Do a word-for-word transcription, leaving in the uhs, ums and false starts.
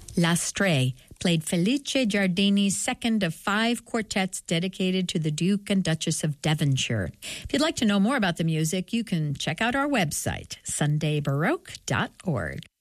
L'Astrée played Felice Giardini's second of five quartets dedicated to the Duke and Duchess of Devonshire. If you'd like to know more about the music, you can check out our website, sunday baroque dot org.